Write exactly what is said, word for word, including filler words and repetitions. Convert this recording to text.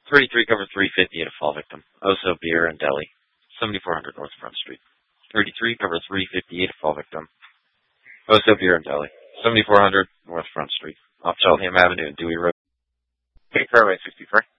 thirty-three cover three fifty at a fall victim. Oso Beer and Deli. seventy-four hundred North Front Street. thirty-three cover three fifty-eight at fall victim. Oso Beer and Deli. seventy-four hundred North Front Street. Off Cheltenham Avenue and Dewey Road. Take Fairway sixty-three.